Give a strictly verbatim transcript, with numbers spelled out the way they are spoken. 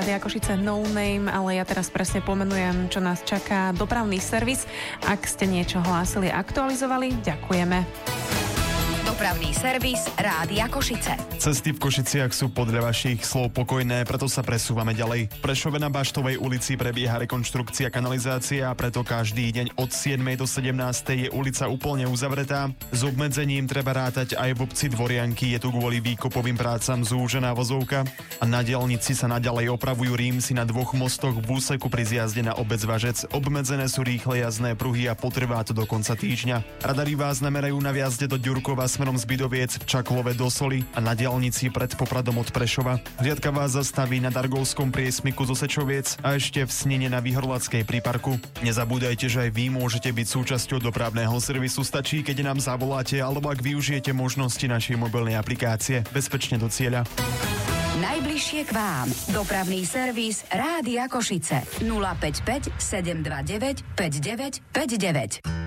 Rádia Košice No Name, ale ja teraz presne pomenujem, čo nás čaká. Dopravný servis. Ak ste niečo hlásili, aktualizovali, ďakujeme. Dopravný servis Rádia Košice. Cesty v Košiciach sú podľa vašich slov pokojné, preto sa presúvame ďalej. V Prešove na Baštovej ulici prebieha rekonštrukcia kanalizácie a preto každý deň od siedmej do sedemnástej je ulica úplne uzavretá. S obmedzením treba rátať aj v obci Dvorianky, je tu kvôli výkopovým prácam zúžená vozovka a na diaľnici sa naďalej opravujú rímsy na dvoch mostoch v úseku pri zjazde na obec Važec. Obmedzené sú rýchle jazdné pruhy a potrvá to do konca týždňa. Radari vás namerajú na vjazde do Ďurkova smerom z Bidoviec v Čaklove do Soli a na diaľnici pred Popradom od Prešova. Hliadka vás zastaví na Dargovskom priesmyku zo Sečoviec a ešte v Snine na Výhorladskej príparku. Nezabúdajte, že aj vy môžete byť súčasťou dopravného servisu. Stačí, keď nám zavoláte alebo ak využijete možnosti našej mobilnej aplikácie. Bezpečne do cieľa. Najbližšie k vám. Dopravný servis Rádia Košice. nula päť päť sedem dva deväť päť deväť päť deväť.